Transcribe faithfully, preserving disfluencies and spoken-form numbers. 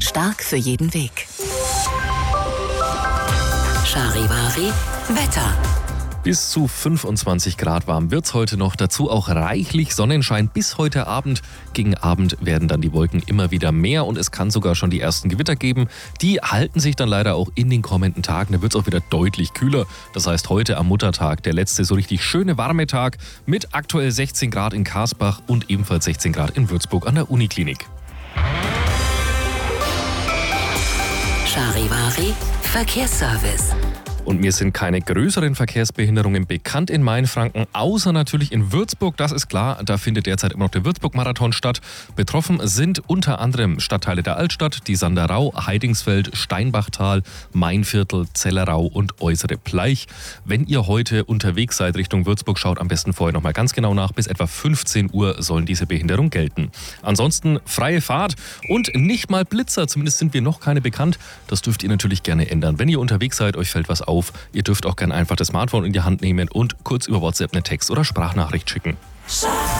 Stark für jeden Weg. Charivari Wetter. Bis zu fünfundzwanzig Grad warm wird's heute noch, dazu auch reichlich Sonnenschein bis heute Abend. Gegen Abend werden dann die Wolken immer wieder mehr und es kann sogar schon die ersten Gewitter geben. Die halten sich dann leider auch in den kommenden Tagen, da wird's auch wieder deutlich kühler. Das heißt, heute am Muttertag, der letzte so richtig schöne warme Tag mit aktuell sechzehn Grad in Karsbach und ebenfalls sechzehn Grad in Würzburg an der Uniklinik. Charivari Verkehrsservice. Und mir sind keine größeren Verkehrsbehinderungen bekannt in Mainfranken, außer natürlich in Würzburg. Das ist klar, da findet derzeit immer noch der Würzburg-Marathon statt. Betroffen sind unter anderem Stadtteile der Altstadt, die Sanderau, Heidingsfeld, Steinbachtal, Mainviertel, Zellerau und Äußere Bleich. Wenn ihr heute unterwegs seid Richtung Würzburg, schaut am besten vorher noch mal ganz genau nach. Bis etwa fünfzehn Uhr sollen diese Behinderungen gelten. Ansonsten freie Fahrt und nicht mal Blitzer, zumindest sind wir noch keine bekannt. Das dürft ihr natürlich gerne ändern. Wenn ihr unterwegs seid, euch fällt was auf. Ihr dürft auch gerne einfach das Smartphone in die Hand nehmen und kurz über WhatsApp eine Text- oder Sprachnachricht schicken.